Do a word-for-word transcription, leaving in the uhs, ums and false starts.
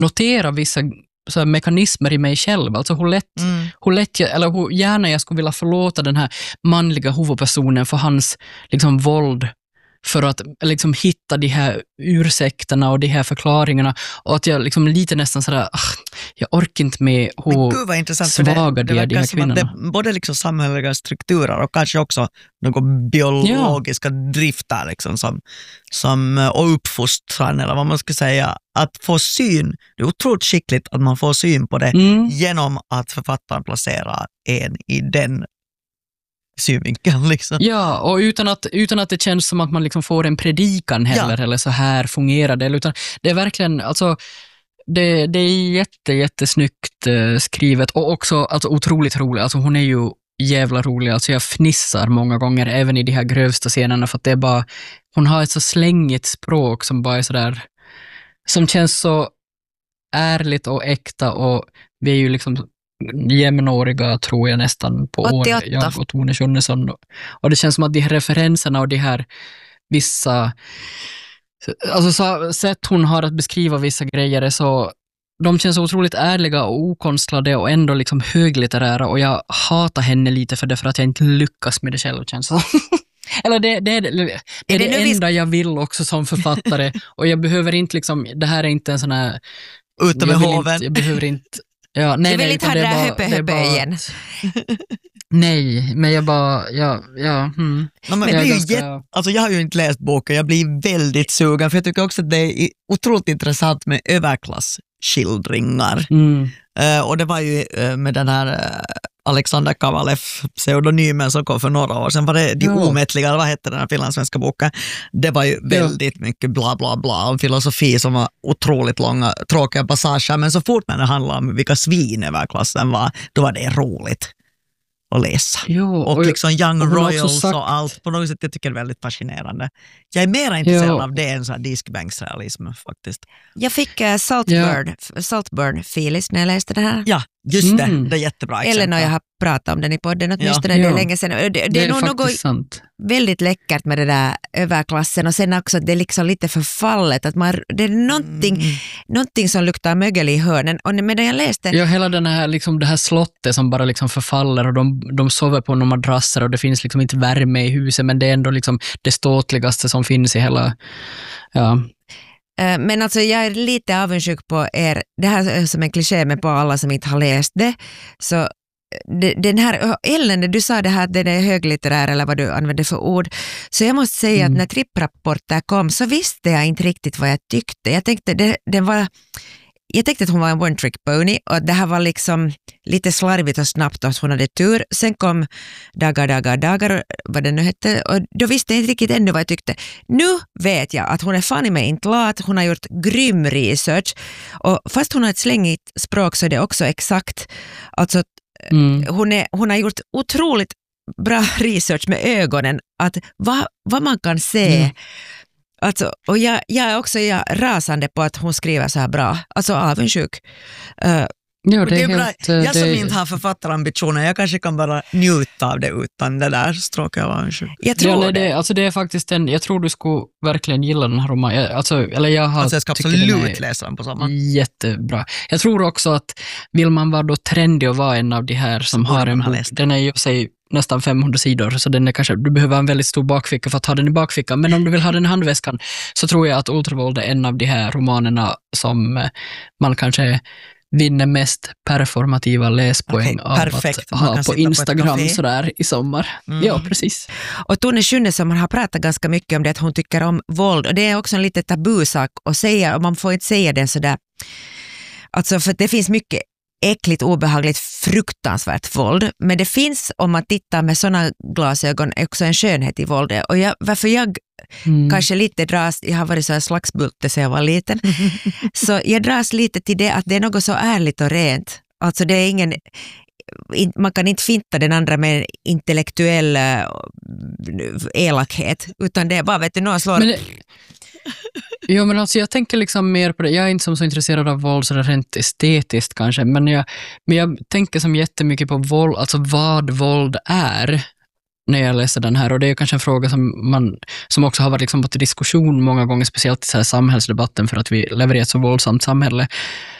notera vissa så här mekanismer i mig själv. Alltså hur lätt, mm. hur lätt jag, eller hur gärna jag skulle vilja förlåta den här manliga huvudpersonen för hans liksom våld, för att liksom hitta de här ursäkterna och de här förklaringarna, och att jag liksom lite nästan sådär, ah, jag orkar inte med hur svaga de är, de här kvinnorna. Det, både liksom samhälleliga strukturer och kanske också några biologiska ja. drifter liksom, som, som, och uppfostran eller vad man ska säga, att få syn, det är otroligt skickligt att man får syn på det mm. genom att författaren placerar en i den synvinkeln liksom. Ja, och utan att, utan att det känns som att man liksom får en predikan heller, ja. eller så här fungerar det, utan det är verkligen, alltså det, det är jätte, jättesnyggt eh, skrivet, och också alltså, otroligt roligt, alltså hon är ju jävla rolig, alltså jag fnissar många gånger även i de här grövsta scenerna, för att det är bara, hon har ett så slängigt språk som bara är sådär, som känns så ärligt och äkta, och vi är ju liksom jämnåriga tror jag nästan på år, jag och Tone Schunnesson, och det känns som att de här referenserna och de här vissa alltså så, sätt hon har att beskriva vissa grejer är så, de känns så otroligt ärliga och okonstlade och ändå liksom höglitterära, och jag hatar henne lite för det, för att jag inte lyckas med det själv, känns så. Eller det, det, det, det är det, det, det enda vi... jag vill också som författare, och jag behöver inte liksom, det här är inte en sån här ute med hoven. Inte, jag behöver inte ja, nej, du vill nej, inte ha det där höppe-höppe igen. Nej, men jag bara, ja, ja. Hmm. No, men jag, ganska... jätt... alltså, jag har ju inte läst boken, jag blir väldigt sugen, för jag tycker också att det är otroligt intressant med överklassskildringar. Mm. Uh, och det var ju uh, med den här uh, Alexander Kavalev pseudonymen som kom för några år sedan, var det De ja. omättliga, vad hette den här finlandssvenska boken? Det var ju väldigt ja. mycket bla bla bla om filosofi som var otroligt långa, tråkiga passager, men så fort när det handlade om vilka svin överklassen var, då var det roligt att läsa. Jo, och, och liksom Young och Royals sagt... och allt, på något sätt jag tycker det är väldigt fascinerande. Jag är mer intresserad jo. av det än så här diskbänksrealism faktiskt. Jag fick uh, Saltburn, ja. Saltburn Feelings när jag läste det här. Ja, just det. Mm. Det är jättebra exempel. Eller när jag har pratat om den i podden åtminstone, ja. det är länge sedan. Det, det, det är, är nog något sant. väldigt läckert med det där överklassen, och sen också det är liksom lite förfallet, att man, det är någonting, mm. någonting som luktar mögel i hörnen, och medan jag läste... Ja, hela den här, liksom, det här slottet som bara liksom förfaller, och de, de sover på några madrasser, och det finns liksom inte värme i huset, men det är ändå liksom det ståtligaste som finns i hela... Ja. Men alltså jag är lite avundsjuk på er, det här är som en kliché med på alla som inte har läst det, så den här, Ellen, du sa det här att den är höglitterär eller vad du använde för ord, så jag måste säga mm. att när tripprapporter kom så visste jag inte riktigt vad jag tyckte. Jag tänkte, det, den var, jag tänkte att hon var en one trick pony, och det här var liksom lite slarvigt och snabbt att hon hade tur. Sen kom Dagar, dagar, dagar, vad det nu hette, och då visste jag inte riktigt ännu vad jag tyckte. Nu vet jag att hon är fan i mig inte lat, hon har gjort grym research, och fast hon har ett slängigt språk så är det också exakt, alltså Mm. Hon, är, hon har gjort otroligt bra research med ögonen, att vad, vad man kan se. Mm. Alltså, och jag, jag är också jag, rasande på att hon skriver så här bra. Alltså avundsjuk. Uh, ja, det är det är helt, bra. Jag som det... inte har författarambitioner, jag kanske kan bara njuta av det utan det där stråkar jag avundsjuk. Jag tror ja, nej, det. det. Alltså det är faktiskt en, jag tror du skulle verkligen gilla den här romanen. Alltså, eller jag, har, alltså jag ska absolut läsa den på samma. Jättebra. Jag tror också att vill man vara då trendig och vara en av de här som så har en bok, den är ju sig nästan femhundra sidor, så den är kanske, du behöver en väldigt stor bakficka för att ha den i bakfickan, men om du vill ha den i handväskan så tror jag att Ultravåld är en av de här romanerna som man kanske vinner mest performativa läspoäng okay, av perfekt. att ha på Instagram på sådär i sommar. Mm. Ja, precis. Och Tone Schunnesson har pratat ganska mycket om det, att hon tycker om våld, och det är också en lite tabusak att säga, och man får inte säga det sådär. Alltså för det finns mycket äckligt, obehagligt, fruktansvärt våld, men det finns, om man tittar med sådana glasögon, också en skönhet i våldet. Och jag, varför jag mm. kanske lite dras, jag har varit så här slagsbulte sedan jag var liten, så jag dras lite till det att det är något så ärligt och rent. Alltså det är ingen, man kan inte finta den andra med intellektuell elakhet, utan det är bara, vet du, någon slår... Men... Jo, men alltså jag tänker liksom mer på det. Jag är inte som så intresserad av våld så rent estetiskt kanske, men jag, men jag tänker som jättemycket på våld, alltså vad våld är. när jag läste den här, och det är kanske en fråga som, man, som också har varit liksom på diskussion många gånger, speciellt i så här samhällsdebatten, för att vi lever i ett så våldsamt samhälle.